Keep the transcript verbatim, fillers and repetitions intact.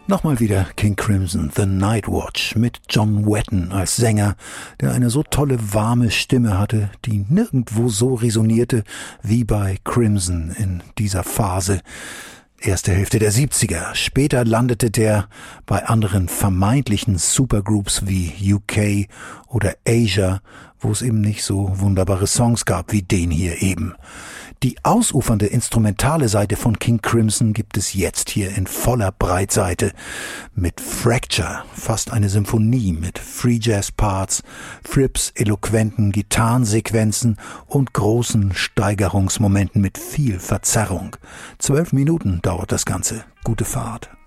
Nochmal wieder King Crimson, The Night Watch mit John Wetton als Sänger, der eine so tolle, warme Stimme hatte, die nirgendwo so resonierte wie bei Crimson in dieser Phase. Erste Hälfte der siebziger. Später landete der bei anderen vermeintlichen Supergroups wie U K oder Asia, wo es eben nicht so wunderbare Songs gab wie den hier eben. Die ausufernde instrumentale Seite von King Crimson gibt es jetzt hier in voller Breitseite mit Fracture, fast eine Symphonie mit Free Jazz Parts, Frips eloquenten Gitarrensequenzen und großen Steigerungsmomenten mit viel Verzerrung. Zwölf Minuten dauert das Ganze. Gute Fahrt.